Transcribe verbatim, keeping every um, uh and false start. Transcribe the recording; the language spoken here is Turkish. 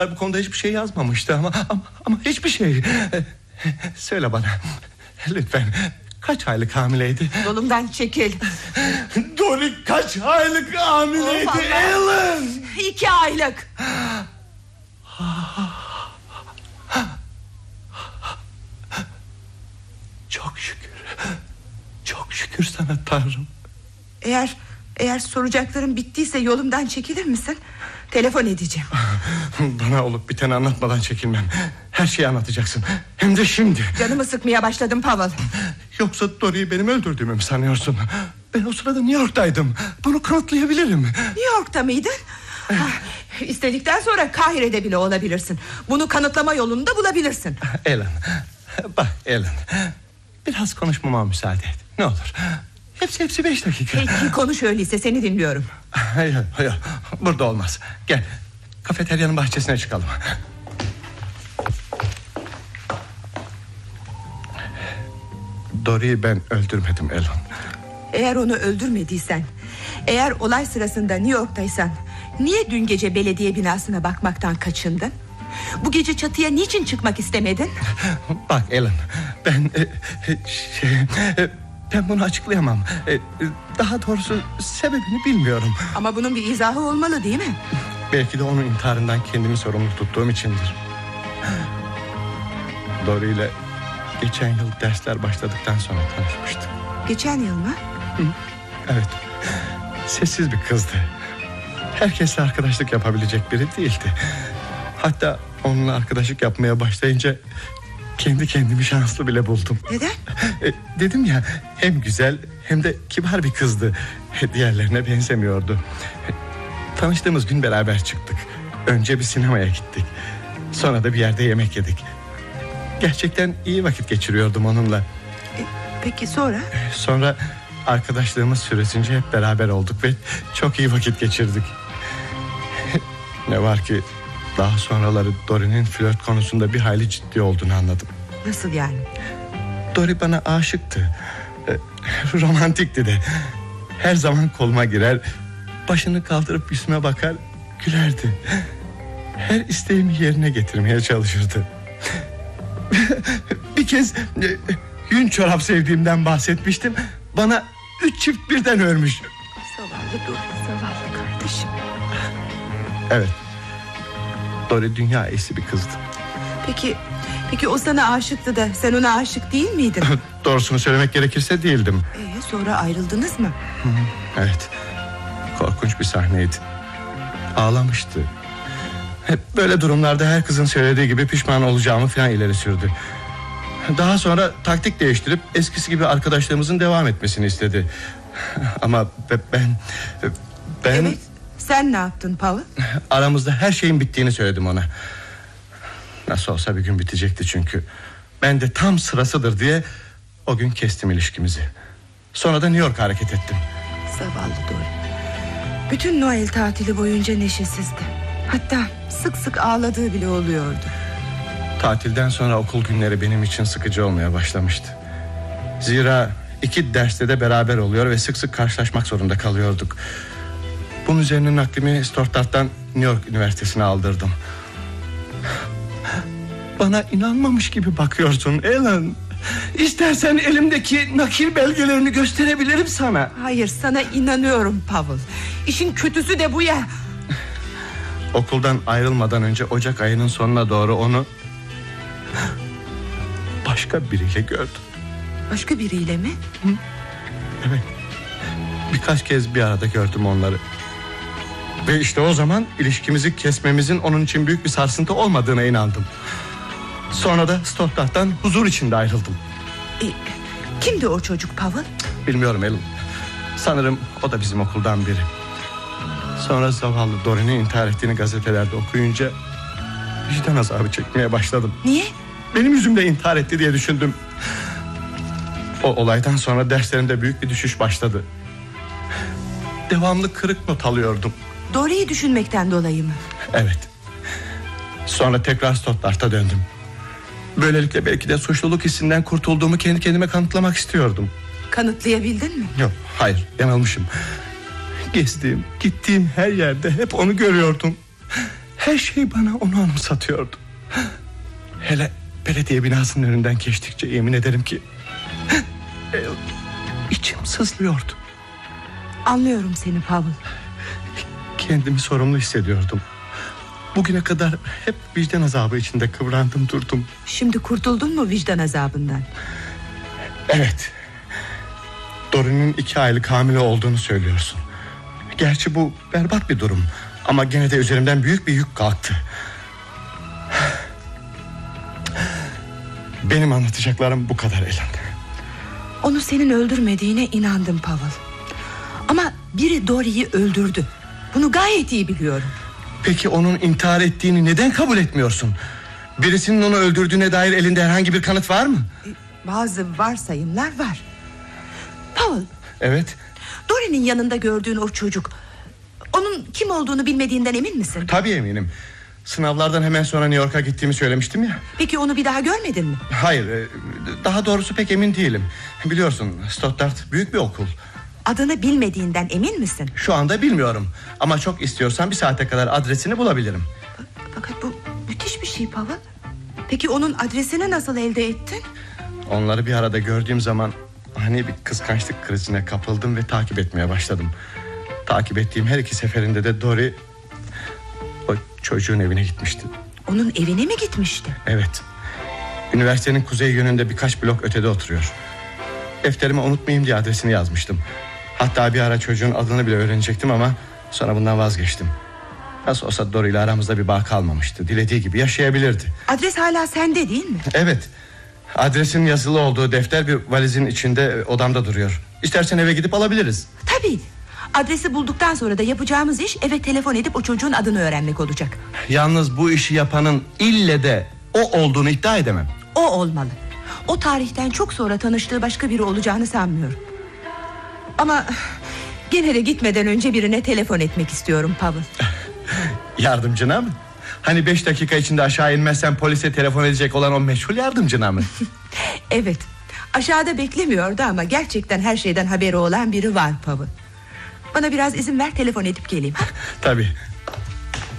Bu konuda hiçbir şey yazmamıştı ama ama, ama hiçbir şey. Söyle bana lütfen, kaç aylık hamileydi? Yolumdan çekil. Dory kaç aylık hamileydi oh, Alan? İki aylık. Çok şükür. Çok şükür sana Tanrım. Eğer eğer soracaklarım bittiyse yolumdan çekilir misin? Telefon edeceğim. Bana olup biteni anlatmadan çekilmem. Her şeyi anlatacaksın. Hem de şimdi. Canımı sıkmaya başladım Pavel. Yoksa Dory'yi benim öldürdüğümü mü sanıyorsun? Ben o sırada New York'taydım. Bunu kanıtlayabilirim. New York'ta mıydın? İstedikten sonra Kahire'de bile olabilirsin. Bunu kanıtlama yolunu da bulabilirsin. Alan, bak Alan, biraz konuşmama müsaade et. Ne olur. Hepsi hepsi beş dakika. Peki konuş öyleyse, seni dinliyorum. Hayır hayır, burada olmaz. Gel, kafeteryanın bahçesine çıkalım. Dory'yi ben öldürmedim Alan. Eğer onu öldürmediysen, eğer olay sırasında New York'taysan, niye dün gece belediye binasına bakmaktan kaçındın? Bu gece çatıya niçin çıkmak istemedin? Bak Alan, ben e, şey, e, ben bunu açıklayamam. E, daha doğrusu sebebini bilmiyorum. Ama bunun bir izahı olmalı değil mi? Belki de onun intiharından kendimi sorumlu tuttuğum içindir. Dory ile geçen yıl dersler başladıktan sonra tanışmıştık. Geçen yıl mı? Hı, evet. Sessiz bir kızdı. Herkesle arkadaşlık yapabilecek biri değildi. Hatta onunla arkadaşlık yapmaya başlayınca kendi kendimi şanslı bile buldum. Neden? E, dedim ya, hem güzel hem de kibar bir kızdı. Diğerlerine benzemiyordu. Tanıştığımız gün beraber çıktık. Önce bir sinemaya gittik. Sonra da bir yerde yemek yedik. Gerçekten iyi vakit geçiriyordum onunla. E, peki sonra? Sonra arkadaşlığımız süresince hep beraber olduk ve çok iyi vakit geçirdik. Ne var ki daha sonraları Dory'nin flört konusunda bir hayli ciddi olduğunu anladım. Nasıl yani? Dory bana aşıktı. E, romantikti de. Her zaman koluma girer, başını kaldırıp yüzüme bakar, gülerdi. Her isteğimi yerine getirmeye çalışırdı. Bir kez e, yün çorap sevdiğimden bahsetmiştim. Bana üç çift birden örmüş. Zavallı Dory, zavallı kardeşim. Evet, Dory dünya iyisi bir kızdı. Peki, peki o sana aşıktı da sen ona aşık değil miydin? Doğrusunu söylemek gerekirse değildim. Ee, sonra ayrıldınız mı? Hı, evet, korkunç bir sahneydi. Ağlamıştı. Hep böyle durumlarda her kızın söylediği gibi pişman olacağımı falan ileri sürdü. Daha sonra taktik değiştirip eskisi gibi arkadaşlığımızın devam etmesini istedi. Ama ben ben Evet, sen ne yaptın Pavel? Aramızda her şeyin bittiğini söyledim ona. Nasıl olsa bir gün bitecekti çünkü. Ben de tam sırasıdır diye o gün kestim ilişkimizi. Sonra da New York'a hareket ettim. Zavallı Dory. Bütün Noel tatili boyunca neşesizdi. Hatta sık sık ağladığı bile oluyordu. Tatilden sonra okul günleri benim için sıkıcı olmaya başlamıştı. Zira iki derste de beraber oluyor ve sık sık karşılaşmak zorunda kalıyorduk. Bunun üzerine naklimi Stuttgart'tan New York Üniversitesi'ne aldırdım. Bana inanmamış gibi bakıyorsun Alan. İstersen elimdeki nakil belgelerini gösterebilirim sana. Hayır, sana inanıyorum Pavel. İşin kötüsü de bu ya. Okuldan ayrılmadan önce Ocak ayının sonuna doğru onu başka biriyle gördüm. Başka biriyle mi? Hı? Evet. Birkaç kez bir arada gördüm onları. Ve işte o zaman ilişkimizi kesmemizin onun için büyük bir sarsıntı olmadığına inandım. Sonra da Stuttgart'tan huzur içinde ayrıldım. E, kimdi o çocuk Pavel? Bilmiyorum Alan. Sanırım o da bizim okuldan biri. Sonra zavallı Dory'nin intihar ettiğini gazetelerde okuyunca vicdan azabı çekmeye başladım. Niye? Benim yüzümle intihar etti diye düşündüm. O olaydan sonra derslerimde büyük bir düşüş başladı. Devamlı kırık not alıyordum. Dory'yi düşünmekten dolayı mı? Evet. Sonra tekrar Stuttgart'a döndüm. Böylelikle belki de suçluluk hissinden kurtulduğumu kendi kendime kanıtlamak istiyordum. Kanıtlayabildin mi? Yok, hayır, yanılmışım. Gezdiğim, gittiğim her yerde hep onu görüyordum. Her şey bana onu anımsatıyordu. Hele belediye binasının önünden geçtikçe yemin ederim ki içim sızlıyordu. Anlıyorum seni Pavel. Kendimi sorumlu hissediyordum. Bugüne kadar hep vicdan azabı içinde kıvrandım durdum. Şimdi kurtuldun mu vicdan azabından? Evet. Dorin'in iki aylık hamile olduğunu söylüyorsun. Gerçi bu berbat bir durum, ama gene de üzerimden büyük bir yük kalktı. Benim anlatacaklarım bu kadar Ellen. Onu senin öldürmediğine inandım Pavel. Ama biri Dory'yi öldürdü. Bunu gayet iyi biliyorum. Peki onun intihar ettiğini neden kabul etmiyorsun? Birisinin onu öldürdüğüne dair elinde herhangi bir kanıt var mı? Bazı varsayımlar var. Pavel. Evet. Dory'nin yanında gördüğün o çocuk, onun kim olduğunu bilmediğinden emin misin? Tabii eminim. Sınavlardan hemen sonra New York'a gittiğimi söylemiştim ya. Peki onu bir daha görmedin mi? Hayır, daha doğrusu pek emin değilim. Biliyorsun, Stuttgart büyük bir okul. Adını bilmediğinden emin misin? Şu anda bilmiyorum, ama çok istiyorsan bir saate kadar adresini bulabilirim. Fakat bu müthiş bir şey Pavel. Peki onun adresini nasıl elde ettin? Onları bir arada gördüğüm zaman hani bir kıskançlık krizine kapıldım ve takip etmeye başladım. Takip ettiğim her iki seferinde de Dory o çocuğun evine gitmişti. Onun evine mi gitmişti? Evet. Üniversitenin kuzey yönünde birkaç blok ötede oturuyor. Defterime unutmayayım diye adresini yazmıştım. Hatta bir ara çocuğun adını bile öğrenecektim ama sonra bundan vazgeçtim. Nasıl olsa Dory ile aramızda bir bağ kalmamıştı. Dilediği gibi yaşayabilirdi. Adres hala sende değil mi? Evet. Adresin yazılı olduğu defter bir valizin içinde odamda duruyor. İstersen eve gidip alabiliriz. Tabii. Adresi bulduktan sonra da yapacağımız iş eve telefon edip o çocuğun adını öğrenmek olacak. Yalnız bu işi yapanın ille de o olduğunu iddia edemem. O olmalı. O tarihten çok sonra tanıştığı başka biri olacağını sanmıyorum. Ama gene de gitmeden önce birine telefon etmek istiyorum Pavel. Yardımcına mı? Hani beş dakika içinde aşağı inmezsen polise telefon edecek olan o meşhur yardımcına mı? Evet. Aşağıda beklemiyordu ama gerçekten her şeyden haberi olan biri var Pavel. Bana biraz izin ver, telefon edip geleyim. Tabii.